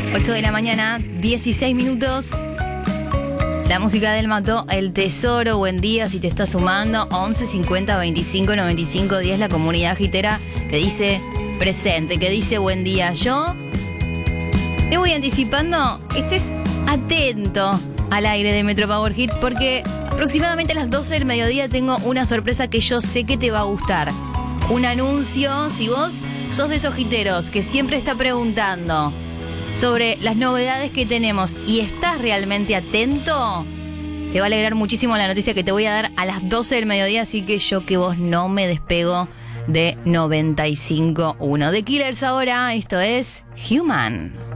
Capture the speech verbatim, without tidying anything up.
ocho de la mañana, dieciséis minutos. La música del Mató, El Tesoro. Buen día, si te estás sumando. once cincuenta veinticinco noventa y cinco diez. La comunidad gitera que dice presente, que dice buen día. Yo te voy anticipando que estés atento al aire de Metro Power Hits, porque aproximadamente a las doce del mediodía tengo una sorpresa que yo sé que te va a gustar. Un anuncio, si vos sos de esos giteros que siempre está preguntando sobre las novedades que tenemos y estás realmente atento, te va a alegrar muchísimo la noticia que te voy a dar a las doce del mediodía, así que yo que vos no me despego de noventa y cinco punto uno. The Killers ahora, esto es Human.